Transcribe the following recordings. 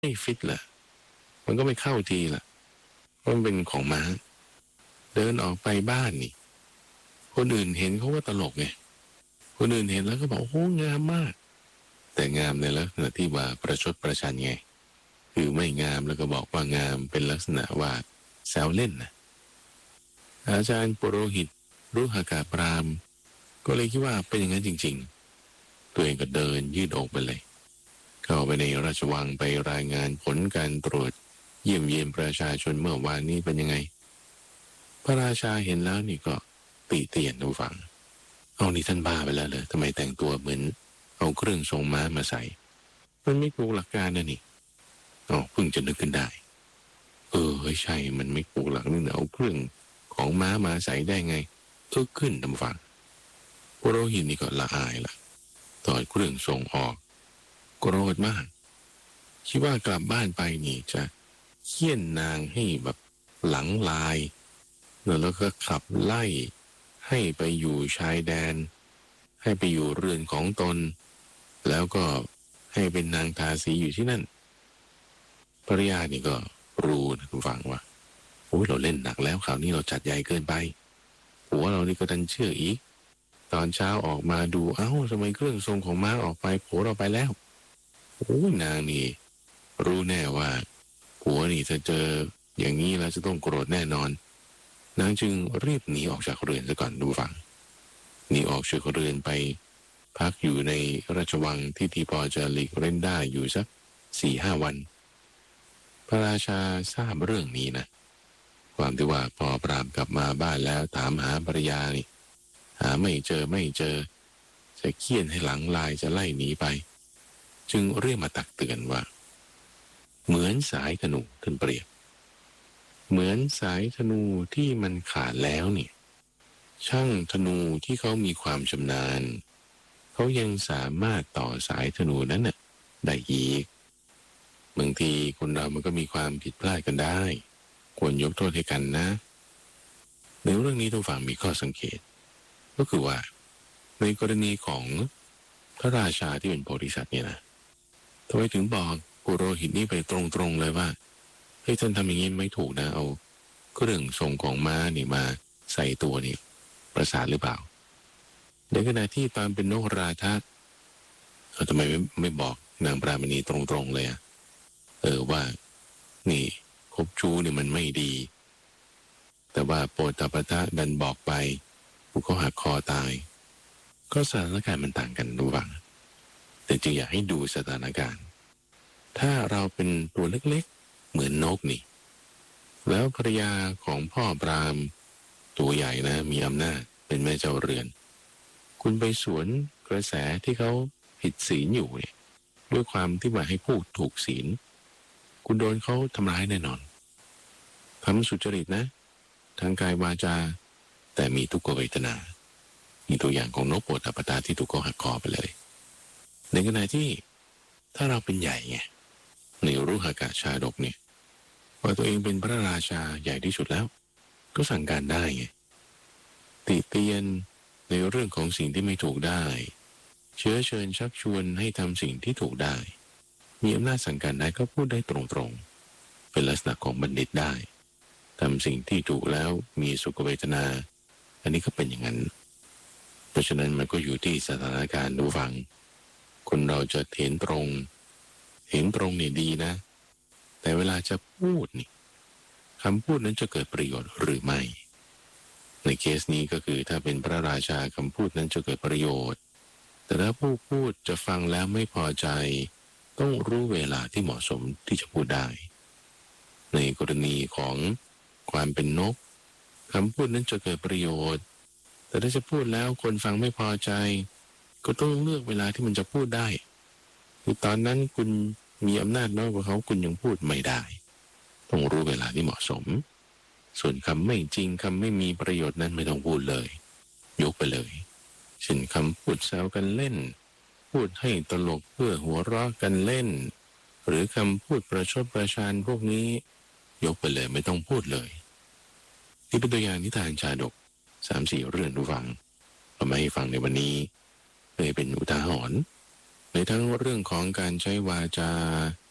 ไม่ฟิตล่ะมันก็ไม่เข้าทีล่ะเพราะมันเป็นของม้าเดินออกไปบ้านนี่คนอื่นเห็นเขาก็ตลกไงคนอื่นเห็นแล้วก็บอกโอ้งามมากแต่งามในลักษณะที่ว่าประชดประชันไงคือไม่งามแล้วก็บอกว่างามเป็นลักษณะว่าแซวเล่นนะอาจารย์ปุโรหิตรุหกาปรามก็เลยคิดว่าเป็นอย่างนั้นจริงๆตัวเองก็เดินยืดอกไปเลยเข้าไปในราชวังไปรายงานผลการตรวจเยี่ยมเยียนประชาชนเมื่อวานนี้เป็นยังไงพระราชาเห็นแล้วนี่ก็ติเตียนดูฟังเอานี่ท่านบ้าไปแล้วเลยทำไมแต่งตัวเหมือนเอาเครื่องทรงม้ามาใส่มันไม่ถูกหลักการนะนี่อ๋อเพิ่งจะนึกขึ้นได้ใช่มันไม่ถูกหลักนี่เอาเครื่องของม้ามาใส่ได้ไงขึ้นทำฟังปุโรหิตนี่ก็ละอายละถอดเครื่องทรงออกโกรธมากคิดว่ากลับบ้านไปนี่จะเคี่ยนนางให้แบบหลังลายแล้วก็ขับไล่ให้ไปอยู่ชายแดนให้ไปอยู่เรือนของตนแล้วก็ให้เป็นนางทาสีอยู่ที่นั่นภรรยานี่ก็รู้นะคุณฟังว่าโอ้ยเราเล่นหนักแล้วคราวนี้เราจัดใหญ่เกินไปผัวเรานี่ก็ดันเชื่ออีกตอนเช้าออกมาดูเอ้าทำไมเครื่องทรงของม้าออกไปผัวเราไปแล้วโอ้ยนางนี่รู้แน่ว่าผัวนี่จะเจออย่างนี้แล้วจะต้องโกรธแน่นอนนางจึงรีบหนีออกจากเรือนซะก่อนดูฟังหนีออกจากเรือนไปพักอยู่ในราชวังที่พอจะหลีกเล่นได้อยู่สัก4-5 วันพระราชาทราบเรื่องนี้นะความที่ว่าพอปรามกลับมาบ้านแล้วถามหาภรรยานี่หาไม่เจอจะเคี่ยนให้หลังลายจะไล่หนีไปจึงเรียกมาตักเตือนว่าเหมือนสายธนูท่านเปรียบเหมือนสายธนูที่มันขาดแล้วเนี่ยช่างธนูที่เขามีความชำนาญเขายังสามารถต่อสายธนูนั้นน่ะได้อีกบางทีคนเรามันก็มีความผิดพลาดกันได้ควรยกโทษให้กันนะในเรื่องนี้ต้องฟังมีข้อสังเกตก็คือว่าในกรณีของพระราชาที่เป็นโพธิสัตว์เนี่ยนะทำไมถึงบอกปุโรหิตนี่ไปตรงๆเลยว่าเฮ้ยท่านทำอย่างนี้ไม่ถูกนะเอาเครื่องทรงของม้านี่มาใส่ตัวนี่ประสาทหรือเปล่าในขณะที่ตอนเป็นนกราทะทำไมไม่บอกนางปรามณีตรงๆเลยอะว่านี่คบชู้เนี่ยมันไม่ดีแต่ว่าโปตปทะดันบอกไปผู้เขาหักคอตายก็สถานการณ์มันต่างกันระหว่างแต่จึงอยากให้ดูสถานการณ์ถ้าเราเป็นตัวเล็กๆเหมือนนกนี่แล้วภรรยาของพ่อปรามตัวใหญ่นะมีอำนาจเป็นแม่เจ้าเรือนคุณไปสวนกระแสที่เขาผิดศีลอยู่เนี่ยด้วยความที่ว่าให้พูดถูกศีลคุณโดนเขาทำร้ายแน่นอนทำสุจริตนะทางกายวาจาแต่มีทุกขเวทนามีตัวอย่างของนกโปตปทาที่ถูกเขาหักคอไปเลยในขณะที่ถ้าเราเป็นใหญ่ไงในรุหกชาดกเนี่ยว่าตัวเองเป็นพระราชาใหญ่ที่สุดแล้วก็สั่งการได้ไงติเตียนในเรื่องของสิ่งที่ไม่ถูกได้เชื้อเชิญชักชวนให้ทำสิ่งที่ถูกได้มีอำนาจสั่งการได้ก็พูดได้ตรงๆเป็นลักษณะของบัณฑิตได้ทำสิ่งที่ถูกแล้วมีสุขเวทนาอันนี้ก็เป็นอย่างนั้นเพราะฉะนั้นมันก็อยู่ที่สถานการณ์ดูฟังคนเราจะเห็นตรงเนี่ยดีนะแต่เวลาจะพูดนี่คำพูดนั้นจะเกิดประโยชน์หรือไม่ในเคสนี้ก็คือถ้าเป็นพระราชาคำพูดนั้นจะเกิดประโยชน์แต่ถ้าผู้พูดจะฟังแล้วไม่พอใจต้องรู้เวลาที่เหมาะสมที่จะพูดได้ในกรณีของความเป็นนกคำพูดนั้นจะเกิดประโยชน์แต่ถ้าจะพูดแล้วคนฟังไม่พอใจก็ต้องเลือกเวลาที่มันจะพูดได้คือตอนนั้นคุณมีอำนาจน้อยกว่าเขาคุณยังพูดไม่ได้ต้องรู้เวลาที่เหมาะสมส่วนคำไม่จริงคำไม่มีประโยชน์นั้นไม่ต้องพูดเลยยกไปเลยเช่นคำพูดแซวกันเล่นพูดให้ตลกเพื่อหัวเราะกันเล่นหรือคำพูดประชดประชันพวกนี้ยกไปเลยไม่ต้องพูดเลยที่เป็นตัวอย่างนิทานชาดก3-4เรื่องดูฟังเอามาให้ฟังในวันนี้เลยเป็นอุทาหรณ์ในทั้งเรื่องของการใช้วาจา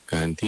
การที่